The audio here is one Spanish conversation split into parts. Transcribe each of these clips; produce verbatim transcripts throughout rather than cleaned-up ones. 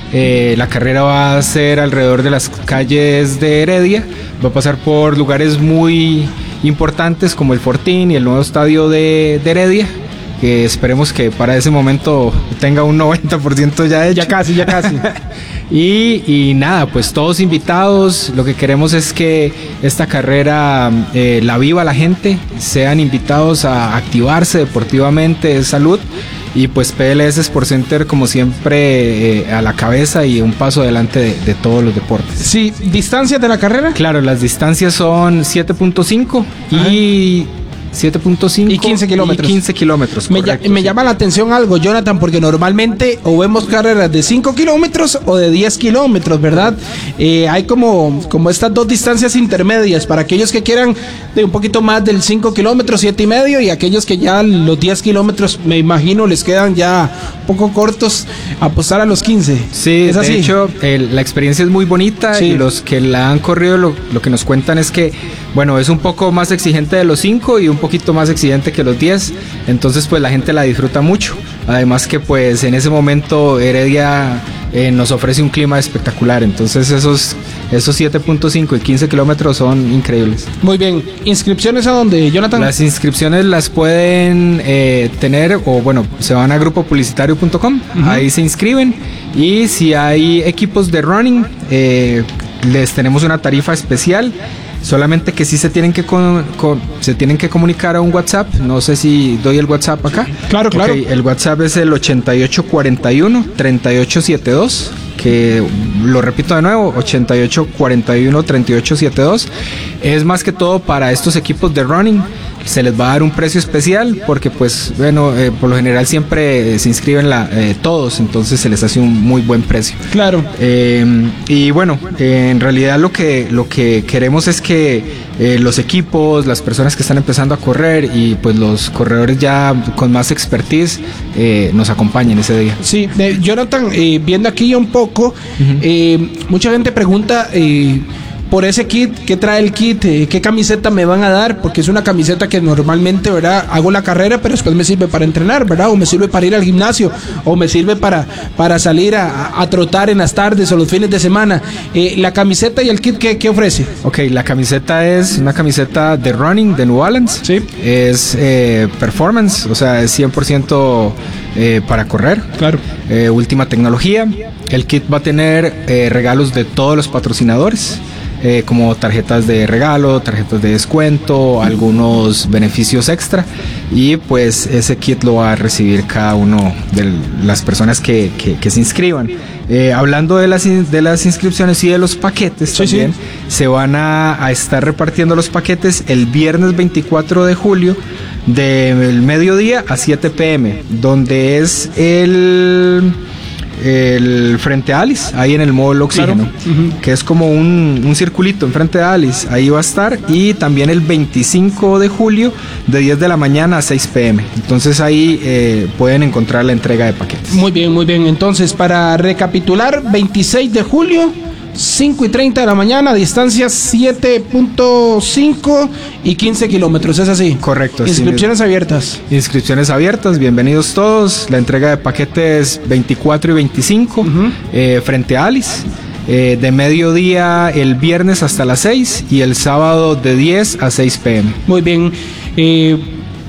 Eh, la carrera va a ser alrededor de las calles de Heredia, va a pasar por lugares muy importantes como el Fortín y el nuevo estadio de, de Heredia, que esperemos que para ese momento tenga un noventa por ciento ya hecho. Ya casi, ya casi. y, y nada, pues todos invitados. Lo que queremos es que esta carrera eh, la viva la gente, sean invitados a activarse deportivamente, de salud. Y pues P L S Sport Center, como siempre, eh, a la cabeza y un paso adelante de, de todos los deportes. Sí, ¿distancias de la carrera? Claro, las distancias son siete punto cinco y siete punto cinco y quince kilómetros. Y quince kilómetros. Me, correcto, me sí. llama la atención algo, Jonathan, porque normalmente o vemos carreras de cinco kilómetros o de diez kilómetros, ¿verdad? Eh, hay como, como estas dos distancias intermedias para aquellos que quieran de un poquito más del cinco kilómetros, siete y medio, y aquellos que ya los diez kilómetros, me imagino, les quedan ya un poco cortos, apostar a los quince. Sí, ¿es así? De hecho, el, la experiencia es muy bonita, sí. Y los que la han corrido lo, lo que nos cuentan es que, bueno, es un poco más exigente de los cinco y un poquito más exigente que los diez, entonces pues la gente la disfruta mucho. Además que pues en ese momento Heredia eh, nos ofrece un clima espectacular, entonces esos esos siete punto cinco y quince kilómetros son increíbles. Muy bien, ¿inscripciones a dónde, Jonathan? Las inscripciones las pueden eh, tener, o bueno, se van a grupo publicitario punto com, uh-huh. Ahí se inscriben, y si hay equipos de running, eh, les tenemos una tarifa especial. Solamente que sí se tienen que con, con, se tienen que comunicar a un WhatsApp. No sé si doy el WhatsApp acá. Claro, claro. Okay, el WhatsApp es el ochenta y ocho cuarenta y uno treinta y ocho setenta y dos. Que lo repito de nuevo, ochenta y ocho cuarenta y uno treinta y ocho setenta y dos. Es más que todo para estos equipos de running. Se les va a dar un precio especial porque pues bueno, eh, por lo general siempre eh, se inscriben la, eh, todos, entonces se les hace un muy buen precio. Claro. Eh, y bueno, eh, en realidad lo que, lo que queremos es que eh, los equipos, las personas que están empezando a correr y pues los corredores ya con más expertise eh, nos acompañen ese día. Sí, eh, Jonathan, eh, viendo aquí un poco, uh-huh. eh, mucha gente pregunta... Eh, por ese kit, ¿qué trae el kit? ¿Qué camiseta me van a dar? Porque es una camiseta que normalmente, ¿verdad? Hago la carrera, pero después me sirve para entrenar, ¿verdad? O me sirve para ir al gimnasio, o me sirve para, para salir a, a trotar en las tardes o los fines de semana. Eh, la camiseta y el kit, ¿qué, qué ofrece? Ok, la camiseta es una camiseta de running de New Balance. Sí. Es eh, performance, o sea, es cien por ciento eh, para correr. Claro. Eh, última tecnología. El kit va a tener eh, regalos de todos los patrocinadores. Eh, como tarjetas de regalo, tarjetas de descuento, algunos beneficios extra, y pues ese kit lo va a recibir cada uno de las personas que, que, que se inscriban. Eh, hablando de las, de las inscripciones y de los paquetes, sí, también sí. Se van a, a estar repartiendo los paquetes el viernes veinticuatro de julio del mediodía a siete pm, donde es el... el frente a Alice, ahí en el módulo Oxígeno, claro. Uh-huh. Que es como un, un circulito enfrente de Alice, ahí va a estar, y también el veinticinco de julio de diez de la mañana a seis pm, entonces ahí eh, pueden encontrar la entrega de paquetes. Muy bien, muy bien, entonces para recapitular, veintiséis de julio, cinco y treinta de la mañana, distancia siete punto cinco y quince kilómetros, ¿es así? Correcto. Inscripciones sí, abiertas. Inscripciones abiertas, bienvenidos todos. La entrega de paquetes veinticuatro y veinticinco, uh-huh. eh, frente a Alice. Eh, de mediodía el viernes hasta las seis y el sábado de diez a seis pm. Muy bien. Eh,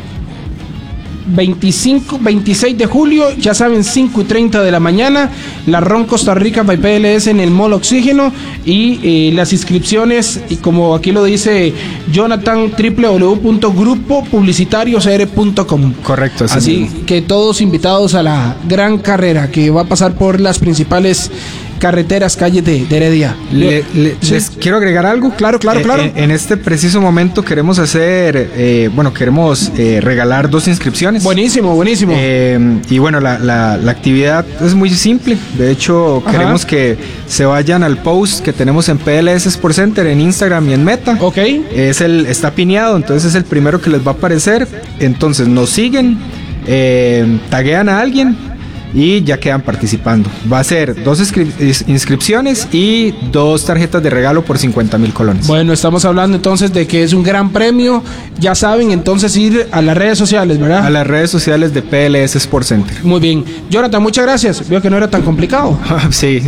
veinticinco, veintiséis de julio, ya saben, cinco y treinta de la mañana, la Ron Costa Rica by P L S en el Mall Oxígeno, y eh, las inscripciones, y como aquí lo dice Jonathan, doble u doble u doble u punto grupo publicitario c r punto com. Correcto. Así, así mismo. Que todos invitados a la gran carrera que va a pasar por las principales carreteras, calles de, de Heredia. Le, le, sí. Les quiero agregar algo. Claro, claro, claro. Eh, en este preciso momento queremos hacer, eh, bueno, queremos eh, regalar dos inscripciones. Buenísimo, buenísimo. Eh, y bueno, la, la, la actividad es muy simple. De hecho, ajá, queremos que se vayan al post que tenemos en P L S Sport Center, en Instagram y en Meta. Ok. Es el, está pineado, entonces es el primero que les va a aparecer. Entonces nos siguen, eh, taguean a alguien y ya quedan participando. Va a ser dos inscri- inscripciones y dos tarjetas de regalo por cincuenta mil colones. Bueno, estamos hablando entonces de que es un gran premio. Ya saben, entonces ir a las redes sociales, ¿verdad? A las redes sociales de P L S Sport Center. Muy bien. Jonathan, muchas gracias. Veo que no era tan complicado. Sí.